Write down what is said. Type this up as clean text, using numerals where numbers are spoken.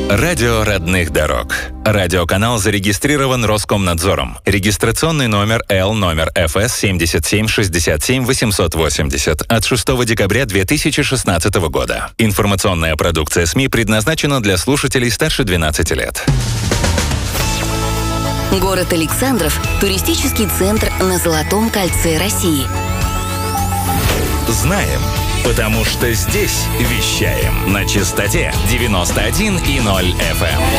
Радио родных дорог. Радиоканал зарегистрирован Роскомнадзором. Регистрационный номер ФС 77 880 от 6 декабря 2016 года. Информационная продукция СМИ предназначена для слушателей старше 12 лет. Город Александров – туристический центр на Золотом кольце России. Знаем, потому что здесь вещаем на частоте 91,0 FM.